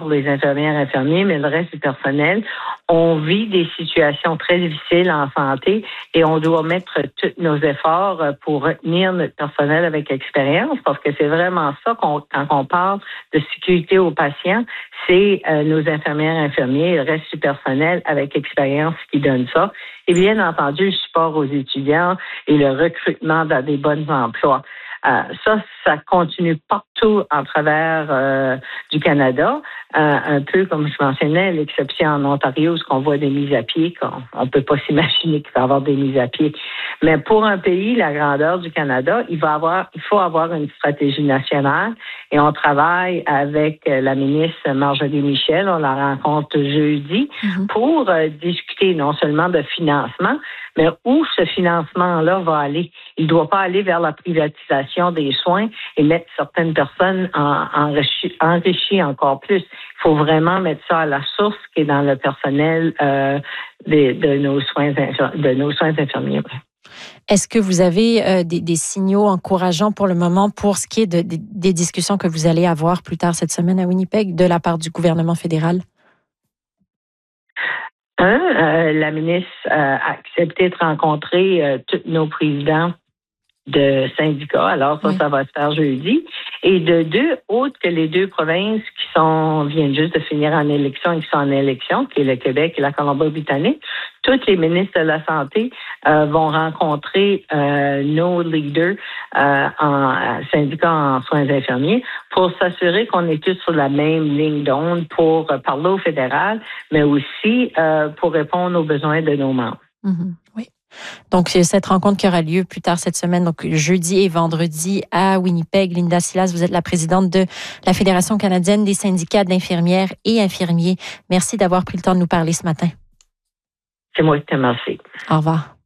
pour les infirmières et infirmiers, mais le reste du personnel, on vit des situations très difficiles en santé et on doit mettre tous nos efforts pour retenir notre personnel avec expérience, parce que c'est vraiment ça quand on parle de sécurité aux patients, c'est nos infirmières et infirmiers et le reste du personnel avec expérience qui donne ça. Et bien entendu, le support aux étudiants et le recrutement dans des bons emplois. Ça continue partout en travers du Canada, un peu comme je mentionnais, l'exception en Ontario, où on voit des mises à pied, on ne peut pas s'imaginer qu'il va y avoir des mises à pied. Mais pour un pays, la grandeur du Canada, il faut avoir une stratégie nationale et on travaille avec la ministre Marjorie Michel, on la rencontre jeudi, pour discuter non seulement de financement, mais où ce financement-là va aller. Il ne doit pas aller vers la privatisation des soins et mettre certaines personnes enrichies encore plus. Il faut vraiment mettre ça à la source qui est dans le personnel de nos soins infirmiers. Est-ce que vous avez des signaux encourageants pour le moment pour ce qui est des discussions que vous allez avoir plus tard cette semaine à Winnipeg de la part du gouvernement fédéral? La ministre a accepté de rencontrer tous nos présidents de syndicats. Alors, ça va se faire jeudi. Et de deux, autres que les deux provinces viennent juste de finir en élection et qui sont en élection, qui est le Québec et la Colombie-Britannique, tous les ministres de la Santé vont rencontrer nos leaders en syndicats en soins infirmiers pour s'assurer qu'on est tous sur la même ligne d'onde pour parler au fédéral, mais aussi pour répondre aux besoins de nos membres. Oui. Donc, cette rencontre qui aura lieu plus tard cette semaine, donc jeudi et vendredi à Winnipeg. Linda Silas, vous êtes la présidente de la Fédération canadienne des syndicats d'infirmières et infirmiers. Merci d'avoir pris le temps de nous parler ce matin. C'est moi qui te remercie. Au revoir.